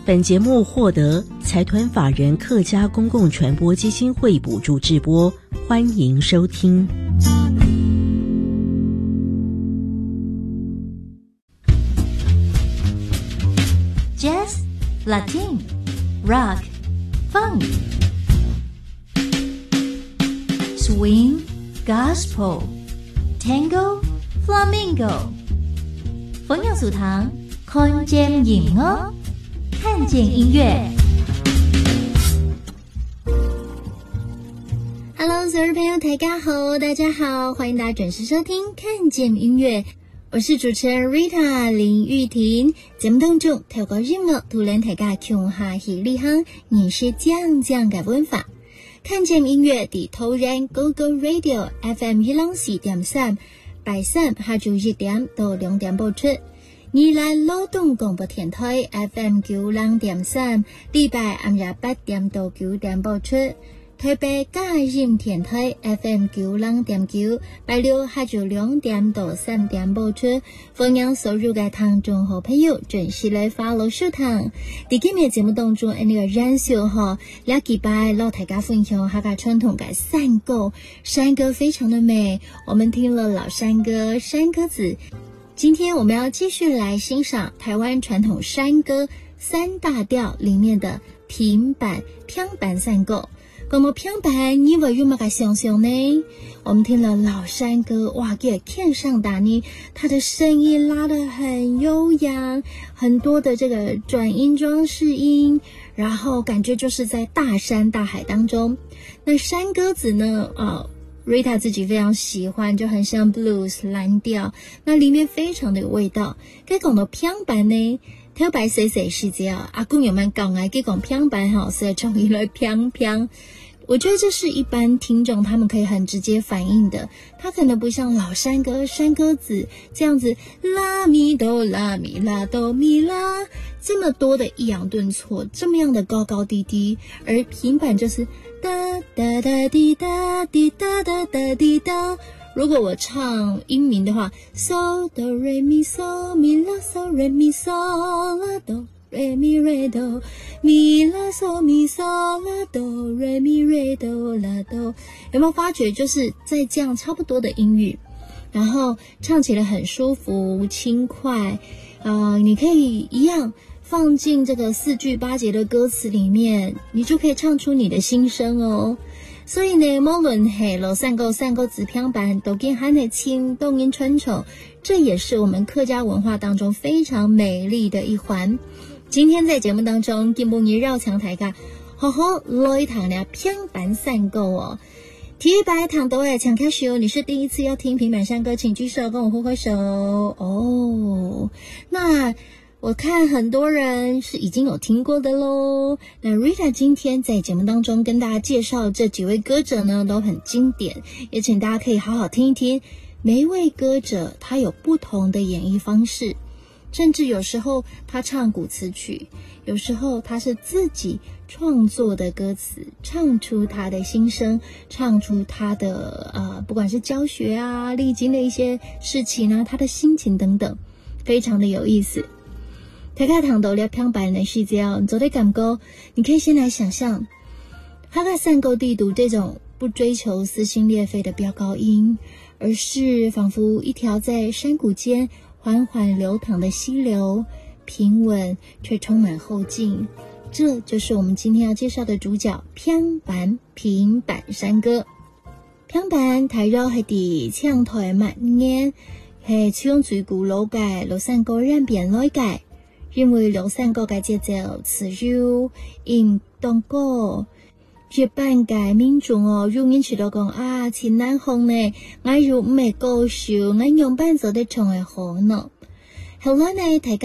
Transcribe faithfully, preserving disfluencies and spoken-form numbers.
本节目获得财团法人客家公共传播基金会补助制播，欢迎收听。 Jazz, Latin, Rock, Funk, Swing, Gospel, Tango, Flamingo。风扬俗堂，看见音乐，看见音乐。 Hello， 所有朋友，大家好，大家好，欢迎大家准时收听《看见音乐》，我是主持人 Rita 林玉婷。节目当中透過音樂，同大家共下喜利行，你是將將嘅文法。看見音樂的突然 Go Go Radio F M 一零四點三。拜三下晝一點到兩點播出，宜蘭勞動廣播電台 F M 九零點三，禮拜暗夜八點到九點播出，台北佳音電台 F M 九零點九，拜六下晝兩點到三點播出。歡迎所有嘅聽眾好朋友準時來 follow 收聽。喺今日節目當中，呢個燃燒嗬，兩禮拜老大家分享下個傳統嘅山歌，山歌非常的美，我們聽了老山歌、山歌子。今天我們要繼續來欣賞台灣傳統山歌三大調裡面的平板、平板山歌。咁麼平板你會有乜個想象呢？我們聽了老山歌，哇，給天上打呢，它的聲音拉得很悠揚，很多的這個轉音裝飾音，然後感覺就是在大山大海當中。那山歌子呢，哦Rita 自己非常喜歡，就很像 blues 藍調，那裡面非常的有味道。佢講到平板呢，頭擺細細時節啊，阿公有蠻講啊，佢講平板哈，所以從一來平平。我覺得這是一般聽眾他們可以很直接反應的，他可能不像老山歌、山歌子這樣子拉咪哆拉咪拉哆咪拉這麼多的抑揚頓挫，這麼樣的高高低低，而平板就是噠噠噠滴噠滴噠噠噠滴噠。如果我唱英名的話 ，so do re mi so mi la so re mi so la do re mi re do mi la so mi so la do re mi re do la do。有沒有發覺就是在這樣差不多的音域，然後唱起來很舒服輕快，呃，你可以一樣放進這個四句八節的歌詞裡面，你就可以唱出你的心聲哦。所以呢，無論係老山歌、山歌子、平板，都跟喊得清，都跟傳承，這也是我們客家文化當中非常美麗的一環。今天在節目當中，金寶兒繞牆台家好好來一堂呢平板山歌哦。體育白堂都會搶開始，你是第一次要聽平板山歌，請舉手跟我揮揮手哦。那我看很多人是已經有聽過的咯。那 Rita 今天在節目當中跟大家介紹這幾位歌者呢，都很經典，也請大家可以好好聽一聽。每一位歌者他有不同的演繹方式，甚至有時候他唱古詞曲，有時候他是自己創作的歌詞，唱出他的心聲，唱出他的呃，不管是教學啊，歷經的一些事情啊，他的心情等等，非常的有意思。大家聽到了平板的世界哦，你做的感覺，你可以先來想象，他在山歌地讀這種不追求撕心裂肺的飆高音，而是仿佛一條在山谷間緩緩流淌的溪流，平穩卻充滿後勁。這就是我們今天要介紹的主角平板平板山歌。平板大約係啲唱台慢眼，係唱最古老嘅老山歌演變來嘅。因為老山歌嘅節奏自由音當歌，越班嘅民眾哦，有人知道講啊，前南紅呢，我要唔係高手，我用伴奏的唱係好呢。後來呢，大家